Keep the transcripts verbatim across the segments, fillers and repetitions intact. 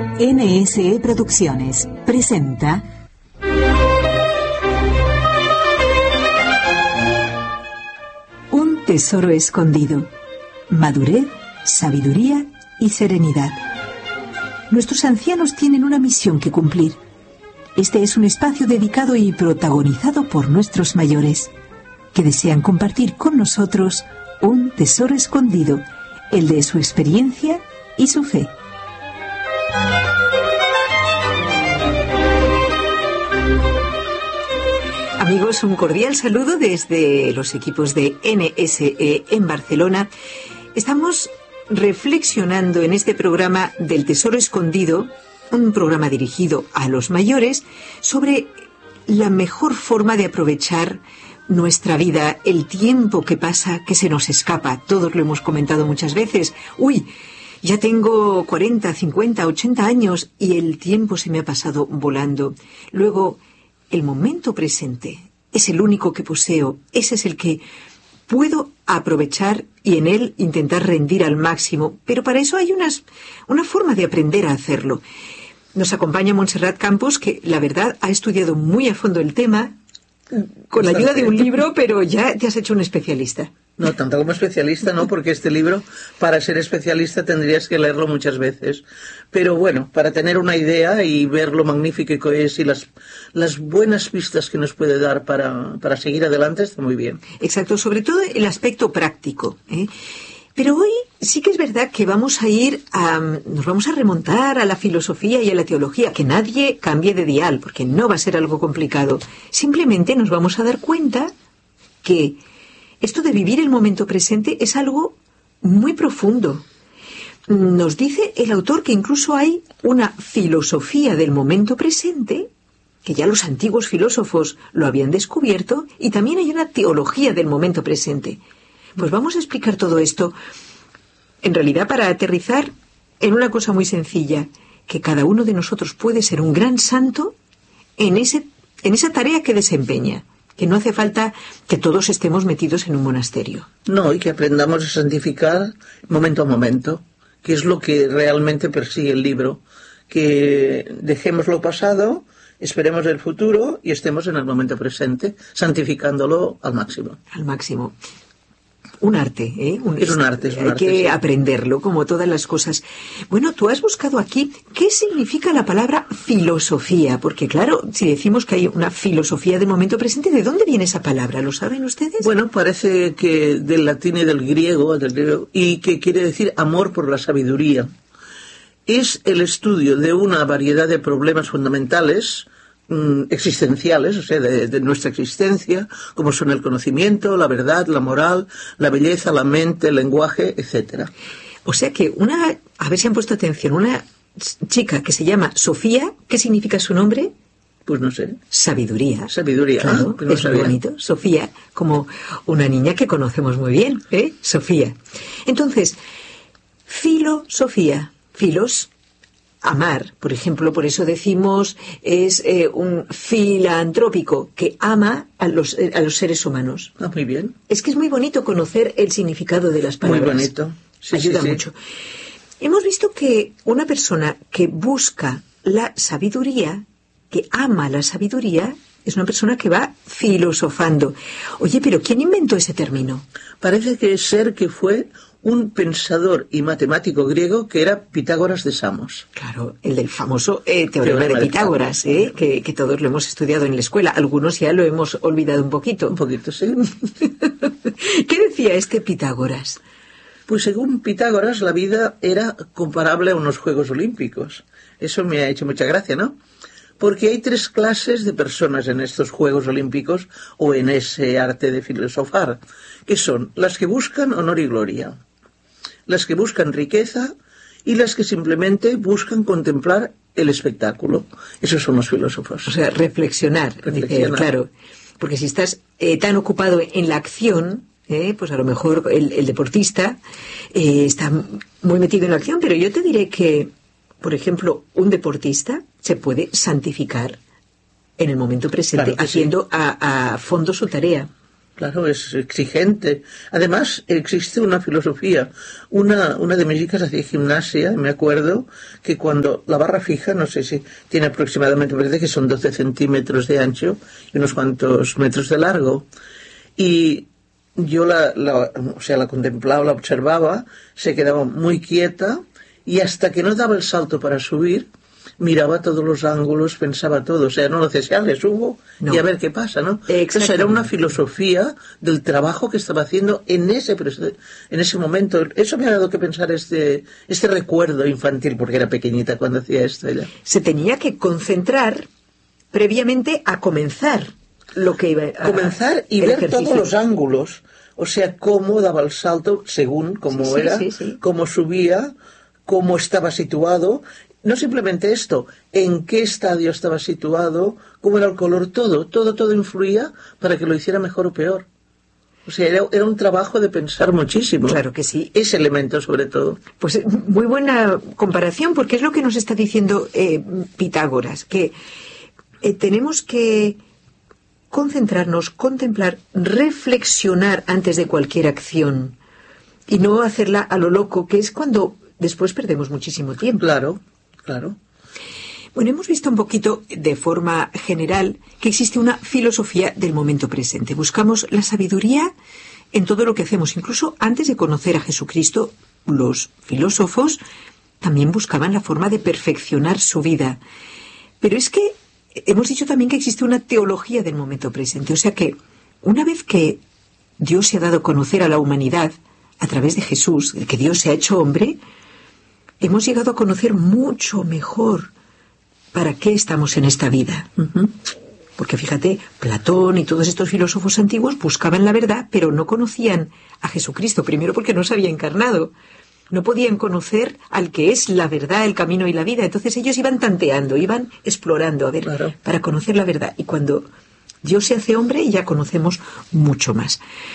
N S E Producciones presenta Un tesoro escondido, madurez, sabiduría y serenidad. Nuestros ancianos tienen una misión que cumplir. Este es un espacio dedicado y protagonizado por nuestros mayores, que desean compartir con nosotros un tesoro escondido, el de su experiencia y su fe. Amigos, un cordial saludo desde los equipos de N S E en Barcelona. Estamos reflexionando en este programa del Tesoro Escondido, un programa dirigido a los mayores, sobre la mejor forma de aprovechar nuestra vida, el tiempo que pasa, que se nos escapa. Todos lo hemos comentado muchas veces. Uy, ya tengo cuarenta, cincuenta, ochenta años y el tiempo se me ha pasado volando. Luego, el momento presente es el único que poseo. Ese es el que puedo aprovechar y en él intentar rendir al máximo. Pero para eso hay unas, una forma de aprender a hacerlo. Nos acompaña Montserrat Campos, que la verdad ha estudiado muy a fondo el tema, con la ayuda de un libro, pero ya te has hecho un especialista. No, tanto como especialista, no, porque este libro, para ser especialista, tendrías que leerlo muchas veces. Pero bueno, para tener una idea y ver lo magnífico que es y las, las buenas pistas que nos puede dar para, para seguir adelante, está muy bien. Exacto, sobre todo el aspecto práctico, ¿eh? Pero hoy sí que es verdad que vamos a ir a, nos vamos a remontar a la filosofía y a la teología, que nadie cambie de dial, porque no va a ser algo complicado. Simplemente nos vamos a dar cuenta que esto de vivir el momento presente es algo muy profundo. Nos dice el autor que incluso hay una filosofía del momento presente, que ya los antiguos filósofos lo habían descubierto, y también hay una teología del momento presente. Pues vamos a explicar todo esto, en realidad para aterrizar en una cosa muy sencilla, que cada uno de nosotros puede ser un gran santo en, ese, en esa tarea que desempeña, que no hace falta que todos estemos metidos en un monasterio. No, y que aprendamos a santificar momento a momento, que es lo que realmente persigue el libro, que dejemos lo pasado, esperemos el futuro y estemos en el momento presente, santificándolo al máximo. Al máximo. Un arte, ¿eh? Un, es un arte, es un hay arte. que sí. aprenderlo, como todas las cosas. Bueno, tú has buscado aquí qué significa la palabra filosofía, porque claro, si decimos que hay una filosofía del momento presente, ¿de dónde viene esa palabra? ¿Lo saben ustedes? Bueno, parece que del latín y del griego, del griego, y que quiere decir amor por la sabiduría. Es el estudio de una variedad de problemas fundamentales, existenciales, o sea, de, de nuestra existencia, como son el conocimiento, la verdad, la moral, la belleza, la mente, el lenguaje, etcétera. O sea que una, a ver si han puesto atención, una chica que se llama Sofía, ¿qué significa su nombre? Pues no sé. Sabiduría. Sabiduría, claro, ah, pues no es sabía. muy bonito. Sofía, como una niña que conocemos muy bien, ¿eh? Sofía. Entonces, filosofía, filos, amar, por ejemplo, por eso decimos es eh, un filantrópico que ama a los, eh, a los seres humanos. Ah, muy bien. Es que es muy bonito conocer el significado de las palabras. Muy bonito. Sí, Ayuda sí, sí. mucho. Hemos visto que una persona que busca la sabiduría, que ama la sabiduría, es una persona que va filosofando. Oye, pero ¿quién inventó ese término? Parece que es ser que fue un pensador y matemático griego que era Pitágoras de Samos. Claro, el del famoso eh, teorema de Pitágoras, ¿eh? que, que todos lo hemos estudiado en la escuela. Algunos ya lo hemos olvidado un poquito. Un poquito, sí. ¿Qué decía este Pitágoras? Pues según Pitágoras, la vida era comparable a unos Juegos Olímpicos. Eso me ha hecho mucha gracia, ¿no? Porque hay tres clases de personas en estos Juegos Olímpicos o en ese arte de filosofar, que son las que buscan honor y gloria, las que buscan riqueza y las que simplemente buscan contemplar el espectáculo. Esos son los filósofos. O sea, reflexionar, reflexionar. Dice, claro, porque si estás eh, tan ocupado en la acción, eh, pues a lo mejor el, el deportista eh, está muy metido en la acción, pero yo te diré que, por ejemplo, un deportista se puede santificar en el momento presente, claro haciendo sí. a, a fondo su tarea. Claro, es exigente. Además, existe una filosofía. Una, una de mis hijas hacía gimnasia, me acuerdo, que cuando la barra fija, no sé si tiene aproximadamente, me parece que son doce centímetros de ancho y unos cuantos metros de largo. Y yo la, la, o sea, la contemplaba, la observaba, se quedaba muy quieta y hasta que no daba el salto para subir, miraba todos los ángulos, pensaba todo, o sea, no lo decía, le subo no. y a ver qué pasa, ¿no? Entonces era una filosofía del trabajo que estaba haciendo en ese en ese momento. Eso me ha dado que pensar este este recuerdo infantil, porque era pequeñita cuando hacía esto ella. Se tenía que concentrar previamente a comenzar lo que iba a comenzar y ver ejercicio. Todos los ángulos, o sea, cómo daba el salto según cómo sí, era, sí, sí. cómo subía, cómo estaba situado. No simplemente esto, en qué estadio estaba situado, cómo era el color, todo, todo, todo influía para que lo hiciera mejor o peor. O sea, era, era un trabajo de pensar muchísimo. Claro que sí. Ese elemento, sobre todo. Pues muy buena comparación, porque es lo que nos está diciendo eh, Pitágoras, que eh, tenemos que concentrarnos, contemplar, reflexionar antes de cualquier acción y no hacerla a lo loco, que es cuando después perdemos muchísimo tiempo. Claro. Claro. Bueno, hemos visto un poquito de forma general que existe una filosofía del momento presente. Buscamos la sabiduría en todo lo que hacemos. Incluso antes de conocer a Jesucristo, los filósofos también buscaban la forma de perfeccionar su vida. Pero es que hemos dicho también que existe una teología del momento presente. O sea que una vez que Dios se ha dado a conocer a la humanidad a través de Jesús, que Dios se ha hecho hombre, hemos llegado a conocer mucho mejor para qué estamos en esta vida. Uh-huh. Porque fíjate, Platón y todos estos filósofos antiguos buscaban la verdad, pero no conocían a Jesucristo, primero porque no se había encarnado. No podían conocer al que es la verdad, el camino y la vida. Entonces ellos iban tanteando, iban explorando, a ver, claro. para conocer la verdad. Y cuando Dios se hace hombre, ya conocemos mucho más.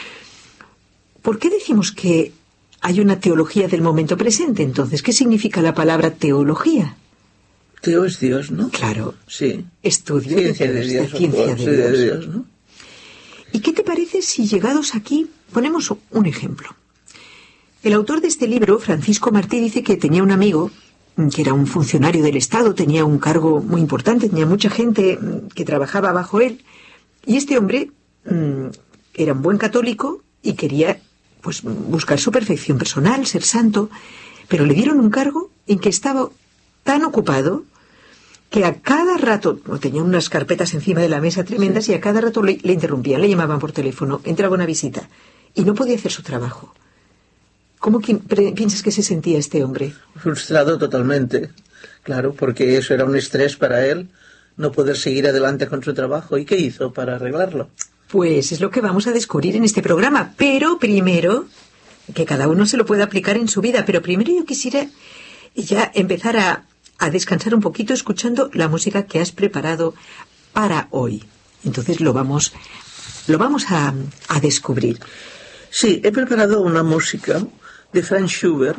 ¿Por qué decimos que hay una teología del momento presente? Entonces, ¿qué significa la palabra teología? Teo es Dios, ¿no? Claro. Sí. Estudio ciencia de Dios. De ciencia de sí, Dios. de Dios, ¿no? ¿Y qué te parece si llegados aquí ponemos un ejemplo? El autor de este libro, Francisco Martí, dice que tenía un amigo que era un funcionario del Estado, tenía un cargo muy importante, tenía mucha gente que trabajaba bajo él, y este hombre mmm, era un buen católico y quería pues buscar su perfección personal, ser santo, pero le dieron un cargo en que estaba tan ocupado que a cada rato, tenía unas carpetas encima de la mesa tremendas, sí. y a cada rato le, le interrumpían, le llamaban por teléfono, entraba una visita, y no podía hacer su trabajo. ¿Cómo que, pre, piensas que se sentía este hombre? Frustrado totalmente, claro, porque eso era un estrés para él, no poder seguir adelante con su trabajo. ¿Y qué hizo para arreglarlo? Pues es lo que vamos a descubrir en este programa, pero primero, que cada uno se lo pueda aplicar en su vida, pero primero yo quisiera ya empezar a, a descansar un poquito escuchando la música que has preparado para hoy. Entonces lo vamos, lo vamos a, a descubrir. Sí, he preparado una música de Franz Schubert.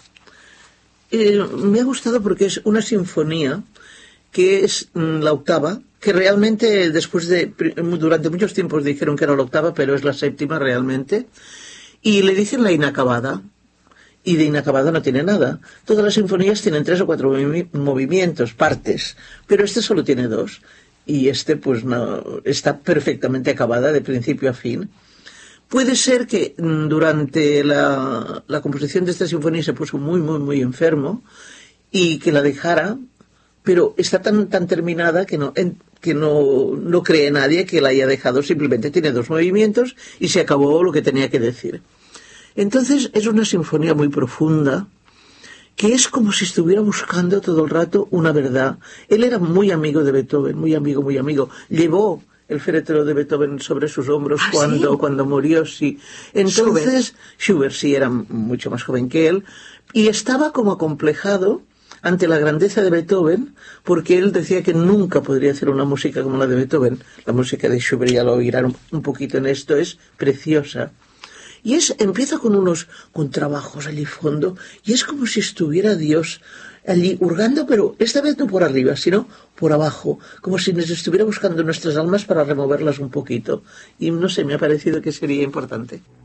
Eh, me ha gustado porque es una sinfonía que es mm, la octava, que realmente después de, durante muchos tiempos dijeron que era la octava, pero es la séptima realmente, y le dicen la inacabada, y de inacabada no tiene nada. Todas las sinfonías tienen tres o cuatro movi- movimientos, partes, pero este solo tiene dos, y este pues no, está perfectamente acabada de principio a fin. Puede ser que durante la, la composición de esta sinfonía se puso muy, muy, muy enfermo, y que la dejara, pero está tan, tan terminada que no... En, que no, no cree nadie que la haya dejado, simplemente tiene dos movimientos y se acabó lo que tenía que decir. Entonces es una sinfonía muy profunda, que es como si estuviera buscando todo el rato una verdad. Él era muy amigo de Beethoven, muy amigo, muy amigo. Llevó el féretro de Beethoven sobre sus hombros ¿Ah, cuando, sí? cuando murió, sí. Entonces, Schubert. Schubert sí era mucho más joven que él, y estaba como acomplejado ante la grandeza de Beethoven, porque él decía que nunca podría hacer una música como la de Beethoven. La música de Schubert, ya lo oirán un poquito en esto, es preciosa. Y es, empieza con unos contrabajos allí fondo, y es como si estuviera Dios allí hurgando, pero esta vez no por arriba, sino por abajo, como si nos estuviera buscando nuestras almas para removerlas un poquito. Y no sé, me ha parecido que sería importante.